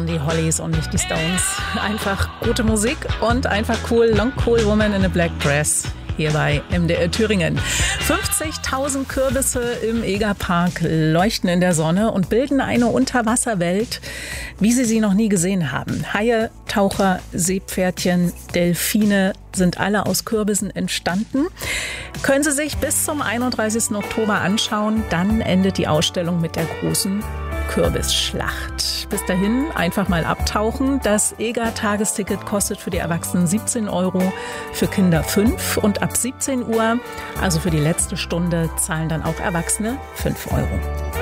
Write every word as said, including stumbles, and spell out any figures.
waren die Hollies und nicht die Stones. Einfach gute Musik und einfach cool. Long Cool Woman in a Black Dress. Hier bei M D R Thüringen. fünfzigtausend Kürbisse im Egerpark leuchten in der Sonne und bilden eine Unterwasserwelt, wie Sie sie noch nie gesehen haben. Haie, Taucher, Seepferdchen, Delfine sind alle aus Kürbissen entstanden. Können Sie sich bis zum einunddreißigsten Oktober anschauen. Dann endet die Ausstellung mit der großen Kürbisschlacht. Bis dahin einfach mal abtauchen. Das Eger-Tagesticket kostet für die Erwachsenen siebzehn Euro, für Kinder fünf und ab siebzehn Uhr, also für die letzte Stunde, zahlen dann auch Erwachsene fünf Euro.